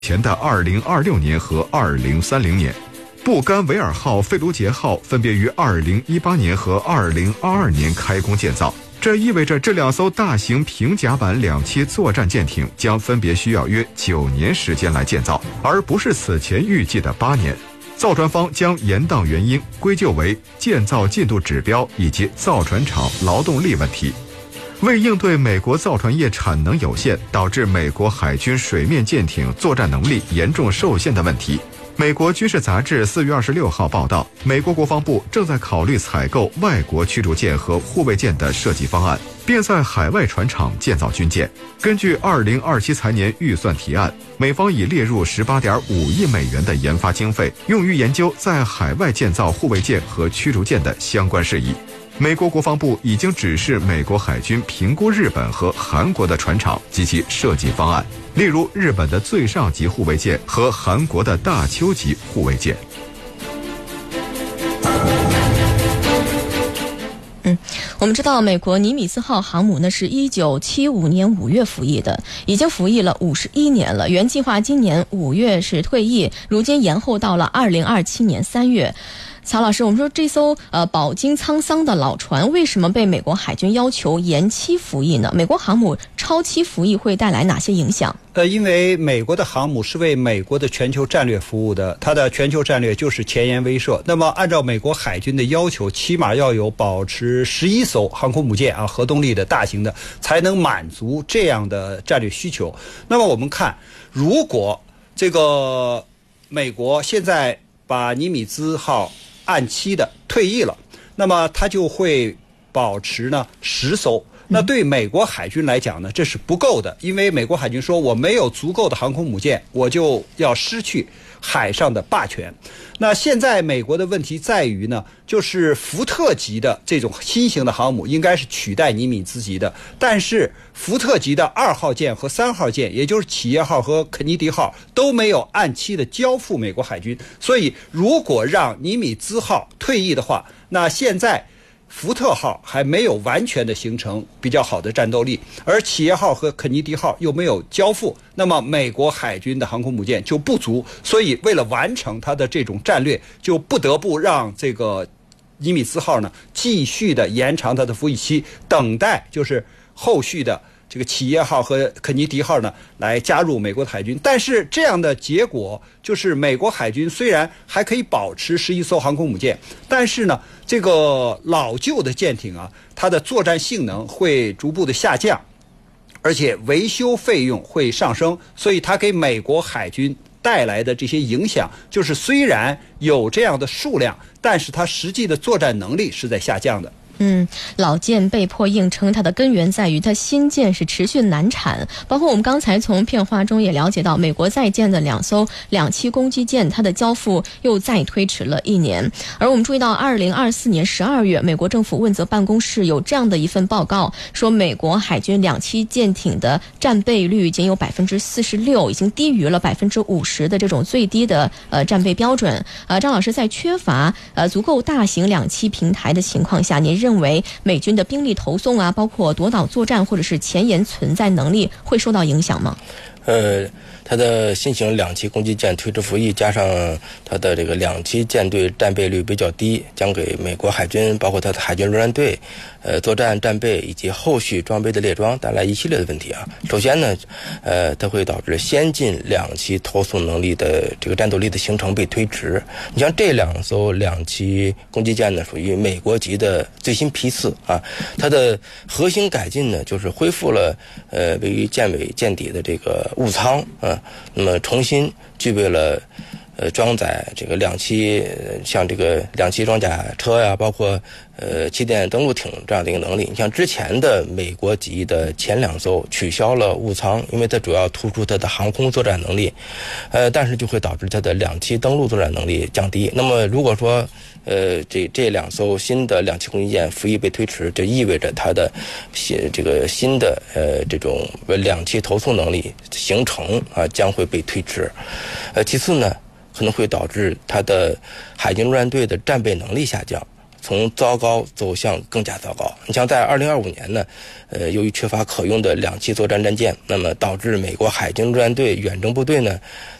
前的2026年和2030年。布干维尔号、费卢杰号分别于2018年和2022年开工建造。这意味着这2艘大型平甲板2栖作战舰艇将分别需要约9年时间来建造，而不是此前预计的8年。造船方将延宕原因归咎为建造进度指标以及造船厂劳动力问题。为应对美国造船业产能有限，导致美国海军水面舰艇作战能力严重受限的问题，美国军事杂志4月26号报道，美国国防部正在考虑采购外国驱逐舰和护卫舰的设计方案，并在海外船厂建造军舰。根据2027财年预算提案，美方已列入18.5亿美元的研发经费，用于研究在海外建造护卫舰和驱逐舰的相关事宜。美国国防部已经指示美国海军评估日本和韩国的船厂及其设计方案，例如日本的最上级护卫舰和韩国的大邱级护卫舰。 我们知道美国尼米兹号航母呢是1975年5月服役的，已经服役了51年了。原计划今年5月是退役，如今延后到了2027年3月。曹老师，我们说这艘饱经沧桑的老船为什么被美国海军要求延期服役呢？美国航母超期服役会带来哪些影响？ 因为美国的航母是为美国的全球战略服务的，它的全球战略就是前沿威慑。那么按照美国海军的要求，起码要有保持11艘航空母舰核动力的大型的，才能满足这样的战略需求。那么我们看，如果这个美国现在把尼米兹号按期的退役了，那么它就会保持呢10艘。那对美国海军来讲呢，这是不够的，因为美国海军说我没有足够的航空母舰，我就要失去海上的霸权。那现在美国的问题在于呢，就是福特级的这种新型的航母应该是取代尼米兹级的，但是福特级的2号舰和3号舰，也就是企业号和肯尼迪号都没有按期的交付美国海军，所以如果让尼米兹号退役的话，那现在福特号还没有完全的形成比较好的战斗力，而企业号和肯尼迪号又没有交付，那么美国海军的航空母舰就不足，所以为了完成它的这种战略，就不得不让这个尼米兹号呢继续的延长它的服役期，等待就是后续的这个企业号和肯尼迪号呢来加入美国的海军。但是这样的结果就是美国海军虽然还可以保持11艘航空母舰，但是呢这个老旧的舰艇它的作战性能会逐步的下降，而且维修费用会上升，所以它给美国海军带来的这些影响就是虽然有这样的数量，但是它实际的作战能力是在下降的。 老舰被迫硬撑，它的根源在于它新舰是持续难产，包括我们刚才从片花中也了解到，美国在建的2艘2栖攻击舰，它的交付又再推迟了1年。而我们注意到2024年12月，美国政府问责办公室有这样的一份报告，说美国海军2栖舰艇的战备率仅有46%，已经低于了50%的这种最低的战备标准。张老师，在缺乏足够大型2栖平台的情况下，您认为美军的兵力投送包括夺岛作战或者是前沿存在能力会受到影响吗？ 它的新型2栖攻击舰推迟服役，加上它的这个2栖舰队战备率比较低，将给美国海军包括它的海军陆战队作战战备以及后续装备的列装带来一系列的问题首先呢它会导致先进2栖投送能力的这个战斗力的形成被推迟。你像这2艘2栖攻击舰呢属于美国级的最新批次它的核心改进呢就是恢复了位于舰尾舰底的这个物舱那么重新具备了装载这个2栖像这个2栖装甲车包括气垫登陆艇这样的一个能力。你像之前的美国级的前2艘取消了物舱，因为它主要突出它的航空作战能力但是就会导致它的2栖登陆作战能力降低。那么如果说这2艘新的2栖攻击舰服役被推迟，就意味着它的这个新的这种2栖投送能力形成将会被推迟。其次呢可能会导致它的海军陆战队的战备能力下降。 从糟糕走向更加糟糕。你像在2025年呢，由于缺乏可用的2栖作战战舰，那么导致美国海军陆战队远征部队呢，